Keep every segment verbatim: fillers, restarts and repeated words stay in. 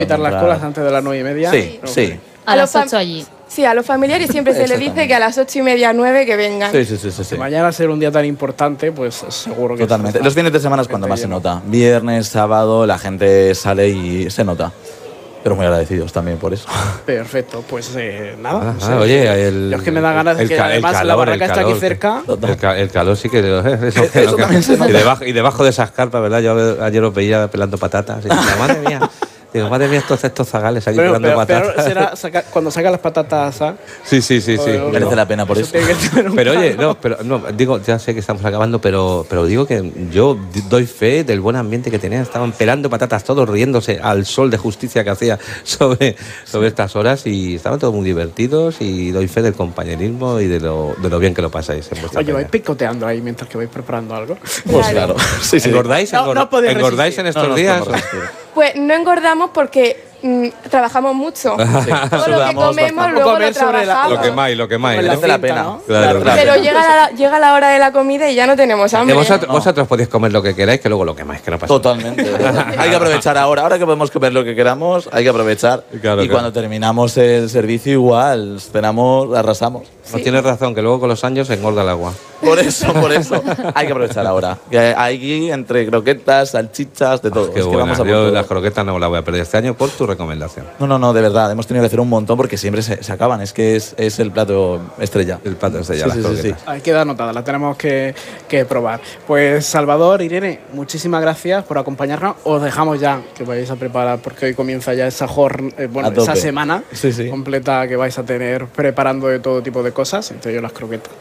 Quitar las colas antes de las nueve y media. Sí, no, sí. A, a las ocho allí. Sí, a los familiares siempre se les dice que a las ocho y media, nueve que vengan. Sí, sí, sí, sí, sí. Si mañana ser un día tan importante, pues seguro que... Totalmente. Los fines de semana es cuando más se nota. Viernes, sábado, la gente sale y se nota. Pero muy agradecidos también por eso. Perfecto, pues eh, nada. Ah, no sé. ah, oye, el, Yo es que me da ganas de el que ca- el además calor, la barraca el está aquí calor, cerca. El, ca- el calor sí que... Eso, Eso lo que- también se nota. y, debajo, y debajo de esas carpas, ¿verdad? Yo ayer os veía pelando patatas. Y decía, madre mía. Digo, madre mía, estos, estos zagales aquí Pero, pelando pero, patatas. pero será saca- cuando saca las patatas ¿ah? Sí, sí, sí, sí. Joder, Merece no. la pena por eso. tiene que tener un Pero oye, calor. no, pero no, digo, ya sé que estamos acabando, pero, pero digo que yo di- doy fe del buen ambiente que tenían. Estaban pelando patatas todos, riéndose al sol de justicia que hacía sobre, sobre estas horas y estaban todos muy divertidos y doy fe del compañerismo y de lo, de lo bien que lo pasáis en vuestra Oye, vais peña. picoteando ahí mientras que vais preparando algo. Pues claro. Sí, sí. ¿Engordáis, No, engor- no podéis ¿engordáis resistir. en estos No nos días? podemos resistir. Pues no engordamos porque mm, trabajamos mucho. Todo lo que Sudamos comemos bastante. luego lo Comer sobre la- trabajamos. Lo que más, lo que más. Con la Merece la cinta, pena. ¿no? Claro, Claro, Pero claro. llega la, llega la hora de la comida y ya no tenemos Que hambre. vosotros, No. vosotros podéis comer lo que queráis, que luego lo quemáis, que no pasa Totalmente. Hay que aprovechar ahora. Ahora que podemos comer lo que queramos, hay que aprovechar. Claro, y claro. cuando terminamos el servicio, igual, cenamos, arrasamos. No tienes razón, que luego con los años se engorda el agua. Por eso, por eso. Hay que aprovechar ahora. Que hay entre croquetas, salchichas, de todo. Qué Es que buena. vamos a por Yo todo. las croquetas no me las voy a perder este año por tu recomendación. No, no, no, de verdad. Hemos tenido que hacer un montón porque siempre se, se acaban. Es que es, es el plato estrella. El plato este ya, Sí, las sí, sí, croquetas. sí. Hay que dar notada, la tenemos que, que probar. Pues Salvador, Irene, muchísimas gracias por acompañarnos. Os dejamos ya que vayáis a preparar porque hoy comienza ya esa jornada, eh, bueno, A tope. esa semana Sí, sí. completa que vais a tener preparando de todo tipo de cosas, entre ellos las croquetas.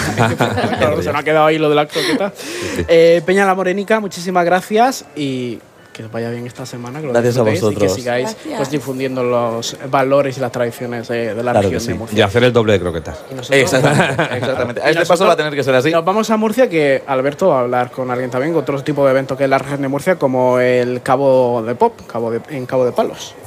Claro, se nos ha quedado ahí lo de las croquetas. Eh, Peña La Morenica, muchísimas gracias y que os vaya bien esta semana. Que lo Gracias a disfrutéis vosotros. Y que sigáis Gracias. pues, difundiendo los valores y las tradiciones de, de la Claro que región sí. de Y Murcia. hacer el doble de croquetas. Y nosotros- Exactamente. exactamente. A Y este nosotros- paso va a tener que ser así. Nos vamos a Murcia, que Alberto va a hablar con alguien también, otro tipo de evento que es la región de Murcia, como el Cabo de Pop, Cabo de- en Cabo de Palos.